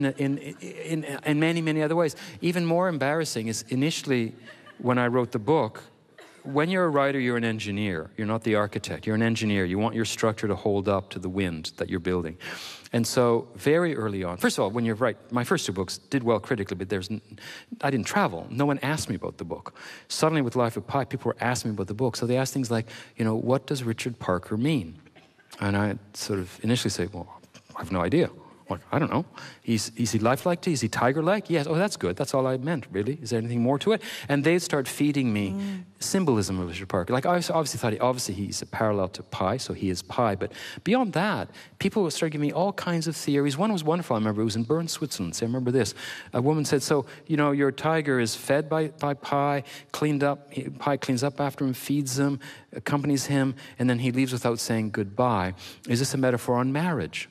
in many, many other ways. Even more embarrassing is initially when I wrote the book, when you're a writer, you're an engineer. You're not the architect. You're an engineer. You want your structure to hold up to the wind that you're building. And so very early on, first of all, when you write, my first two books did well critically, but I didn't travel. No one asked me about the book. Suddenly with Life of Pi, people were asking me about the book. So they asked things like, what does Richard Parker mean? And I sort of initially say, well, I have no idea. Like, I don't know. Is he lifelike to you? Is he tiger-like? Yes. Oh, that's good. That's all I meant, really. Is there anything more to it? And they'd start feeding me symbolism of Richard Parker. Like, I obviously thought, he's a parallel to Pi, so he is Pi. But beyond that, people would start giving me all kinds of theories. One was wonderful, I remember. It was in Bern, Switzerland. So I remember this. A woman said, so, your tiger is fed by Pi, cleaned up. Pi cleans up after him, feeds him, accompanies him, and then he leaves without saying goodbye. Is this a metaphor on marriage?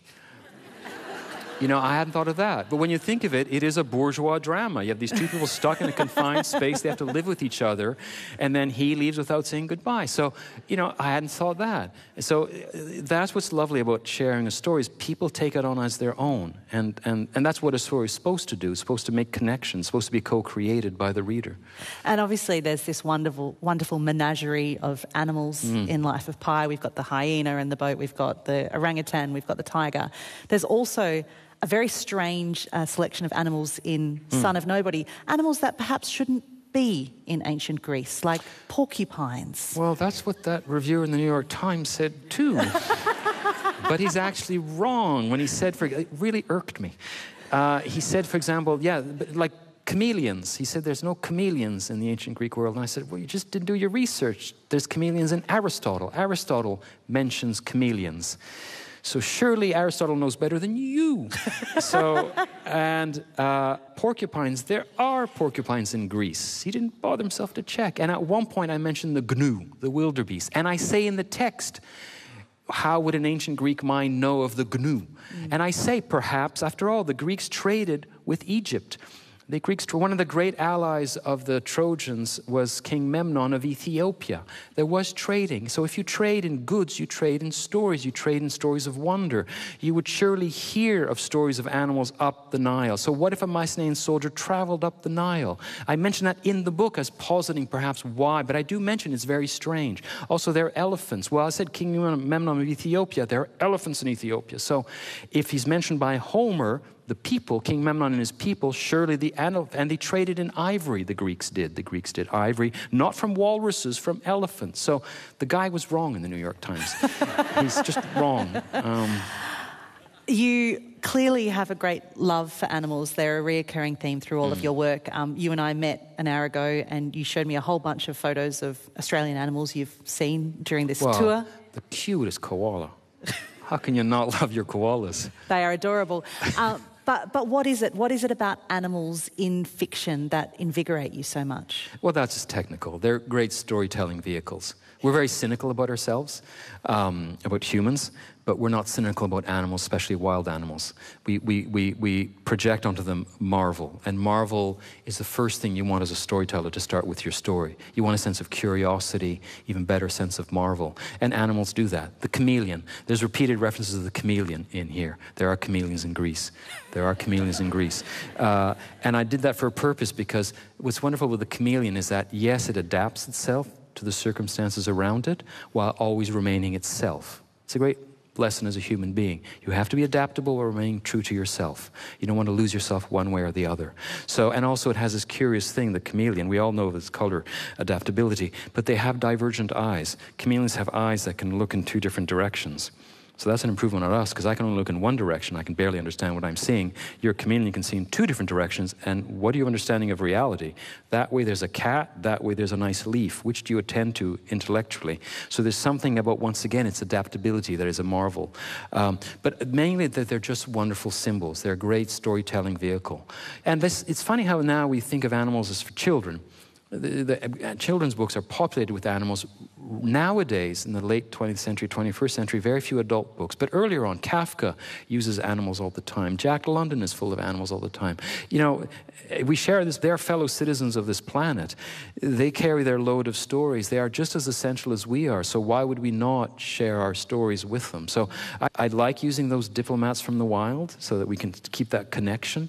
I hadn't thought of that. But when you think of it, it is a bourgeois drama. You have these two people stuck in a confined space. They have to live with each other. And then he leaves without saying goodbye. So, I hadn't thought that. So that's what's lovely about sharing a story is people take it on as their own. And that's what a story is supposed to do. It's supposed to make connections. It's supposed to be co-created by the reader. And obviously there's this wonderful, wonderful menagerie of animals in Life of Pi. We've got the hyena in the boat. We've got the orangutan. We've got the tiger. There's also a very strange selection of animals in Son of Nobody. Animals that perhaps shouldn't be in ancient Greece, like porcupines. Well, that's what that reviewer in the New York Times said too. But he's actually wrong when he said, it really irked me. He said, for example, like chameleons. He said there's no chameleons in the ancient Greek world. And I said, well, you just didn't do your research. There's chameleons in Aristotle. Aristotle mentions chameleons. So surely Aristotle knows better than you. Porcupines, there are porcupines in Greece. He didn't bother himself to check. And at one point I mentioned the gnu, the wildebeest. And I say in the text, how would an ancient Greek mind know of the gnu? And I say, perhaps, after all, the Greeks traded with Egypt. The Greeks, one of the great allies of the Trojans was King Memnon of Ethiopia. There was trading. So if you trade in goods, you trade in stories. You trade in stories of wonder. You would surely hear of stories of animals up the Nile. So what if a Mycenaean soldier traveled up the Nile? I mention that in the book as positing perhaps why, but I do mention it's very strange. Also, there are elephants. Well, I said King Memnon of Ethiopia. There are elephants in Ethiopia. So if he's mentioned by Homer, the people, King Memnon and his people, surely and they traded in ivory, the Greeks did. The Greeks did ivory, not from walruses, from elephants. So the guy was wrong in the New York Times. He's just wrong. You clearly have a great love for animals. They're a reoccurring theme through all of your work. You and I met an hour ago and you showed me a whole bunch of photos of Australian animals you've seen during this tour. The cutest koala. How can you not love your koalas? They are adorable. But what is it? What is it about animals in fiction that invigorate you so much? Well, that's just technical. They're great storytelling vehicles. We're very cynical about ourselves, about humans, but we're not cynical about animals, especially wild animals. We project onto them marvel, and marvel is the first thing you want as a storyteller to start with your story. You want a sense of curiosity, even better sense of marvel, and animals do that. The chameleon, there's repeated references of the chameleon in here. There are chameleons in Greece. There are chameleons in Greece. And I did that for a purpose because what's wonderful with the chameleon is that, yes, it adapts itself to the circumstances around it while always remaining itself. It's a great lesson as a human being. You have to be adaptable or remaining true to yourself. You don't want to lose yourself one way or the other. So, and also it has this curious thing, the chameleon. We all know of its color adaptability, but they have divergent eyes. Chameleons have eyes that can look in two different directions. So that's an improvement on us, because I can only look in one direction. I can barely understand what I'm seeing. Your chameleon can see in two different directions, and what are your understanding of reality? That way there's a cat, that way there's a nice leaf. Which do you attend to intellectually? So there's something about, once again, its adaptability that is a marvel. But mainly that they're just wonderful symbols. They're a great storytelling vehicle. And it's funny how now we think of animals as for children. Children's books are populated with animals. Nowadays, in the late 20th century, 21st century, very few adult books. But earlier on, Kafka uses animals all the time. Jack London is full of animals all the time. You know, we share this. They're fellow citizens of this planet. They carry their load of stories. They are just as essential as we are. So why would we not share our stories with them? So I like using those diplomats from the wild so that we can keep that connection.